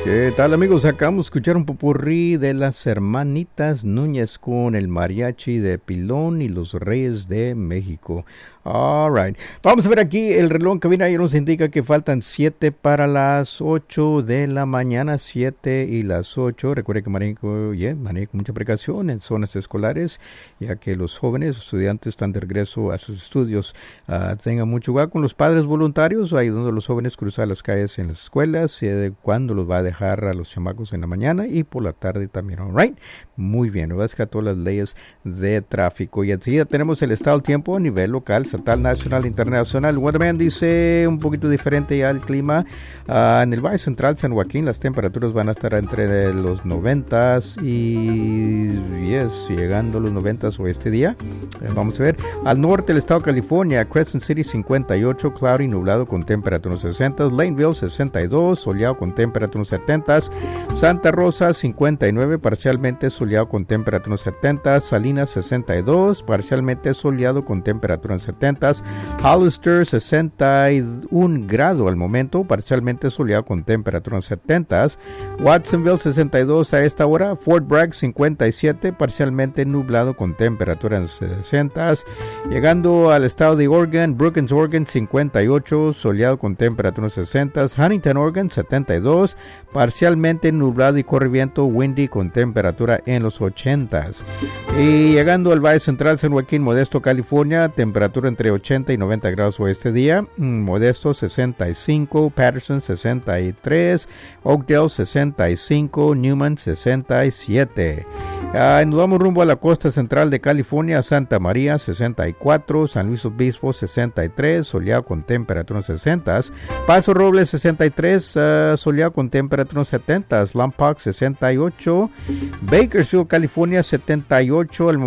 ¿Qué tal, amigos? Acabamos de escuchar un popurrí de las hermanitas Núñez con el mariachi de Pilón y los Reyes de México. All right. Vamos a ver aquí el reloj en cabina. Ya nos indica que faltan 7 para las 8 de la mañana. 7 y las 8. Recuerde que maneje con mucha precaución en zonas escolares, ya que los jóvenes estudiantes están de regreso a sus estudios. Tengan mucho cuidado con los padres voluntarios, ayudando a los jóvenes a cruzar las calles en las escuelas, cuando los va a dejar a los chamacos en la mañana y por la tarde también. All right. Muy bien. Nos va a escalar todas las leyes de tráfico. Y enseguida tenemos el estado del tiempo a nivel local, estatal, nacional, internacional. Weatherman dice un poquito diferente ya el clima. En el Valle Central, San Joaquín, las temperaturas van a estar entre los 90s y llegando a los 90s o este día. Vamos a ver. Al norte del estado de California, Crescent City 58, cloudy, nublado con temperaturas 60. Laneville 62, soleado con temperaturas 70. Santa Rosa 59, parcialmente soleado con temperaturas 70. Salinas 62, parcialmente soleado con temperaturas 70. Hollister 61 grado al momento, parcialmente soleado con temperaturas 70. Watsonville 62 a esta hora. Fort Bragg 57, parcialmente nublado con temperaturas 60. Llegando al estado de Oregon, Brookings, Oregon 58, soleado con temperaturas 60. Huntington, Oregon 72, parcialmente nublado y corre viento, windy con temperatura en los 80. Y llegando al Valle Central, San Joaquín, Modesto, California, temperatura entre 80 y 90 grados este día. Modesto 65, Patterson 63, Oakdale 65, Newman 67. Nos vamos rumbo a la costa central de California, Santa María 64, San Luis Obispo 63, soleado con temperatura 60, Paso Robles 63, soleado con temperatura 70, Lompoc 68, Bakersfield, California 78, al momento